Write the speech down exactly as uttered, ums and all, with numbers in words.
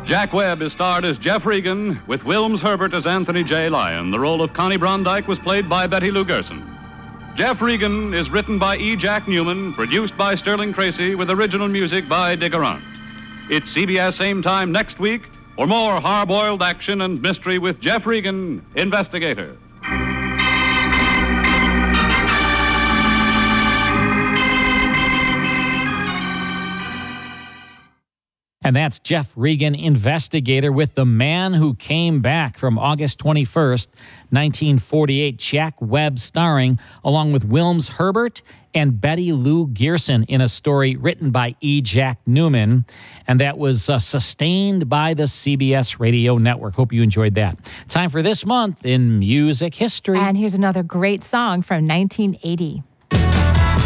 Jack Webb is starred as Jeff Regan, with Wilms Herbert as Anthony J. Lyon. The role of Connie Brondike was played by Betty Lou Gerson. Jeff Regan is written by E. Jack Newman, produced by Sterling Tracy, with original music by Diggerant. It's C B S same time next week for more hard-boiled action and mystery with Jeff Regan, Investigator. And that's Jeff Regan, Investigator, with The Man Who Came Back from August twenty-first, nineteen forty-eight. Jack Webb starring, along with Wilms Herbert and Betty Lou Gerson, in a story written by E. Jack Newman. And that was uh, sustained by the C B S Radio Network. Hope you enjoyed that. Time for this month in music history. And here's another great song from nineteen eighty.